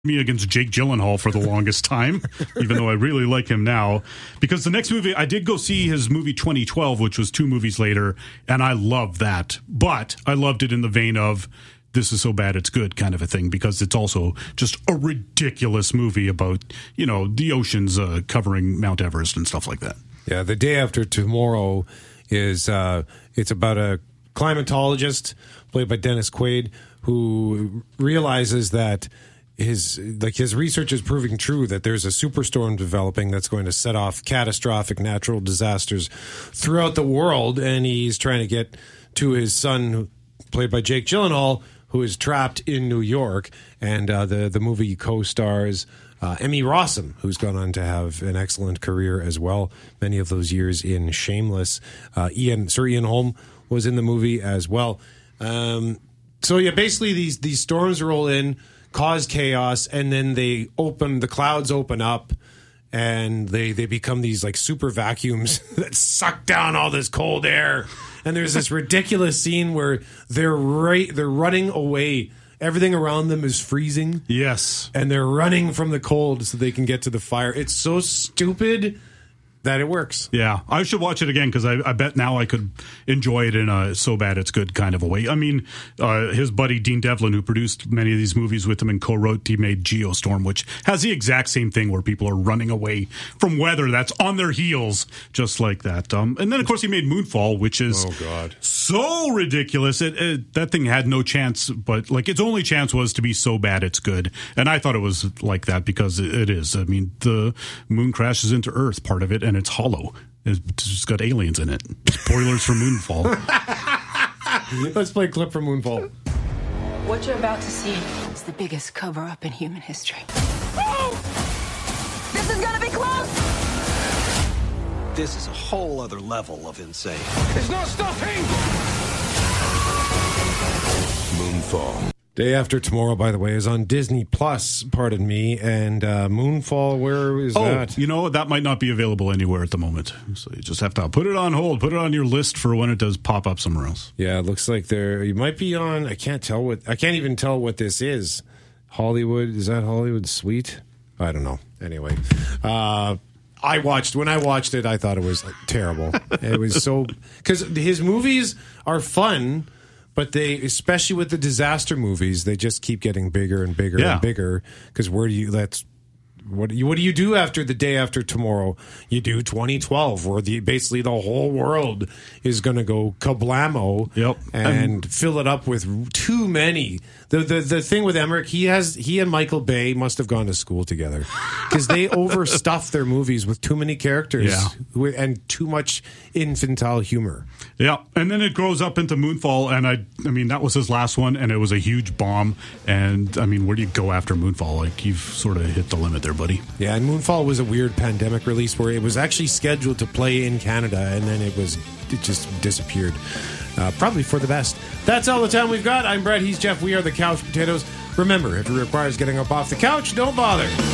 me against Jake Gyllenhaal for the longest time, even though I really like him now. Because the next movie, I did go see his movie 2012, which was 2 movies later, and I loved that. But I loved it in the vein of, this is so bad it's good kind of a thing, because it's also just a ridiculous movie about, you know, the oceans covering Mount Everest and stuff like that. Yeah, The Day After Tomorrow is, it's about a climatologist played by Dennis Quaid who realizes that his research is proving true, that there's a superstorm developing that's going to set off catastrophic natural disasters throughout the world, and he's trying to get to his son, played by Jake Gyllenhaal, who is trapped in New York. And the movie co-stars Emmy Rossum, who's gone on to have an excellent career as well, many of those years in Shameless. Sir Ian Holm was in the movie as well. So yeah, basically these storms roll in, cause chaos, and then the clouds open up, and they become these like super vacuums that suck down all this cold air. And there's this ridiculous scene where they're running away. Everything around them is freezing. Yes. And they're running from the cold so they can get to the fire. It's so stupid that it works. Yeah, I should watch it again, because I bet now I could enjoy it in a so bad it's good kind of a way. I mean, his buddy Dean Devlin, who produced many of these movies with him and co-wrote, he made Geostorm, which has the exact same thing where people are running away from weather that's on their heels, just like that. And then, of course, he made Moonfall, which is so ridiculous. That thing had no chance, but like its only chance was to be so bad it's good. And I thought it was like that, because it is. I mean, the moon crashes into Earth, part of it, and it's hollow. It's got aliens in it. Spoilers for Moonfall. Let's play a clip from Moonfall. What you're about to see is the biggest cover-up in human history. Oh! This is gonna be close! This is a whole other level of insane. There's no stopping! Moonfall. Day After Tomorrow, by the way, is on Disney Plus, pardon me, and Moonfall, where is that? You know, that might not be available anywhere at the moment. So you just have to put it on hold, put it on your list for when it does pop up somewhere else. Yeah, it looks like you might be on, I can't even tell what this is. Hollywood, is that Hollywood Suite? I don't know. Anyway, when I watched it, I thought it was terrible. It was so, because his movies are fun, but they, especially with the disaster movies, they just keep getting bigger and bigger and bigger. Because what do you do after The Day After Tomorrow? You do 2012, where basically the whole world is going to go kablamo and fill it up with too many. The thing with Emmerich, he and Michael Bay must have gone to school together, because they overstuff their movies with too many characters and too much infantile humor. Yeah, and then it grows up into Moonfall, and I mean, that was his last one, and it was a huge bomb. And I mean, where do you go after Moonfall? Like, you've sort of hit the limit there, buddy. Yeah, and Moonfall was a weird pandemic release where it was actually scheduled to play in Canada, and then it just disappeared. Probably for the best. That's all the time we've got. I'm Brett. He's Jeff. We are the Couch Potatoes. Remember, if it requires getting up off the couch, don't bother.